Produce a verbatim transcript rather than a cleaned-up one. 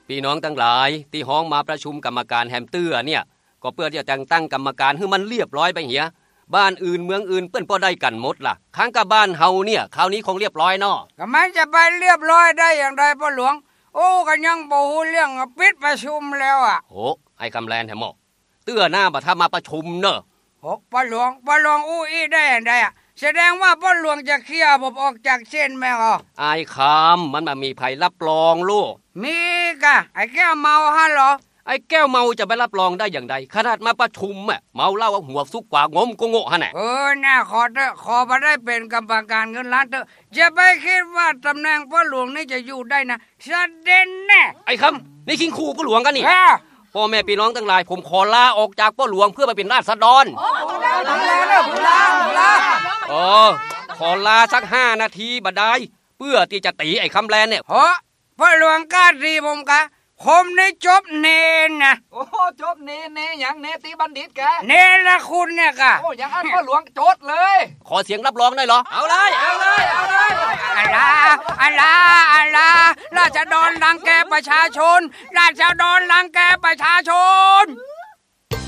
พี่น้องทั้งหลายที่ห้องมาประชุมกรรมการแฮมเตอร์เนี่ยก็เพื่อที่จะแต่งตั้งกรรมการให้มันเรียบร้อยไปเหียบ้านอื่นเมืองอื่นเปิ้นพอได้กันหมดล่ะค้างกับบ้านเฮาเนี่ยคราวนี้คงเรียบร้อยเนาะก็มันจะไปเรียบร้อยได้อย่างไรพ่อหลวงโอ้ก็ยังบ่ฮู้เรื่องปิดประชุมแล้วอ่ะโหไอ้คำแลนแท้หมอเตื้อหน้าบ่ถ้ามาประชุมเนอะโหพ่อหลวงพ่อหลวงอู้อี้ได้อย่างไรอ่ะแสดงว่าพ่อหลวงจะเคลียร์ผมออกจากเส้นแม่อ๋อไอ้คำมันมามีไผรับรองลูกมีกะไอ้แก้วเมาฮะเหรอไอ้แก้วเมาจะไปรับรองได้อย่างไรขนาดมาประชุมอ่ะเมาเหล้าหัวซุกกว่างมก็โง่ฮะเนี่ยเออน่าขอเถอะขอมาได้เป็นกรรมการเงินล้านเถอะจะไปคิดว่าตำแหน่งพ่อหลวงนี่จะอยู่ได้นะเสด็จแน่ไอ้คำนี่คิงคู่พ่อหลวงกันนี่พ่อแม่พี่น้องทั้งหลายผมขอลาออกจากพ่อหลวงเพื่อไปเป็นราษฎรเออขอลาสักห้านาทีบัดได้เพื่อที่จะตีไอ้คำแลนเนี่ยเพราะพ่อหลวงกล้าตีผมกะผมได้จบเนนนะโอ้จบเนนเนอย่างเนติบัณฑิตแกเนรละคุณเนี่ยกะโอ้อย่างอันพ่อหลวงโจทย์เลยขอเสียงรับรองได้เหรอเอาเลยเอาเลยเอาเลยอะลาอะลาอะลาราษฎรรังแกประชาชนราษฎรรังแกประชาชน